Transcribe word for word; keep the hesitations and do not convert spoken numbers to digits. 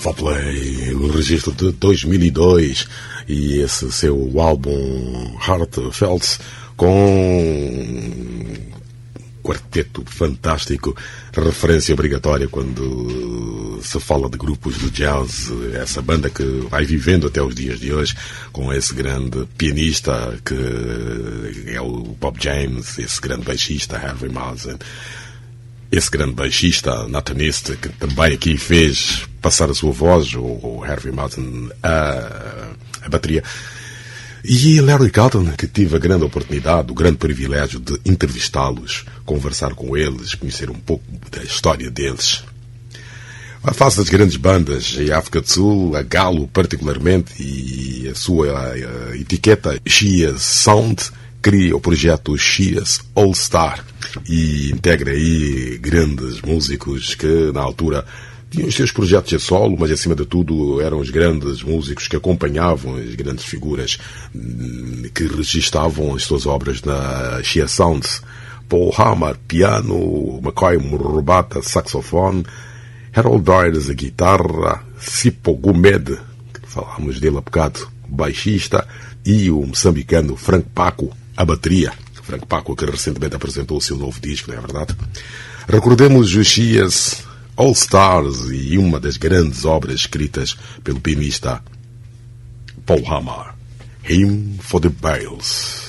Foreplay, o registro de dois mil e dois, e esse seu álbum Heartfelt com quarteto fantástico, referência obrigatória quando se fala de grupos de jazz, essa banda que vai vivendo até os dias de hoje, com esse grande pianista que é o Bob James, esse grande baixista Harvey Mason, esse grande baixista Nathan East, que também aqui fez passar a sua voz, o Harvey Mason, a, a bateria. E Larry Carlton, que tive a grande oportunidade, o grande privilégio de entrevistá-los, conversar com eles, conhecer um pouco da história deles. A face das grandes bandas em África do Sul, a Galo particularmente, e a sua a, a etiqueta Sheas Sound, cria o projeto Sheas All Star e integra aí grandes músicos que na altura tinham os seus projetos a solo, mas acima de tudo eram os grandes músicos que acompanhavam as grandes figuras que registavam as suas obras na Sheas Sounds. Paul Hammer, piano, McCoy Murubata, saxofone, Harold Doyers, a guitarra, Sipo Gomed, que falámos dele há bocado, baixista, e o moçambicano Frank Paco, a bateria. Frank Paco, que recentemente apresentou o seu novo disco, não é verdade? Recordemos os Sheas All Stars e uma das grandes obras escritas pelo pianista Paul Hammer, Hymn for the Bales.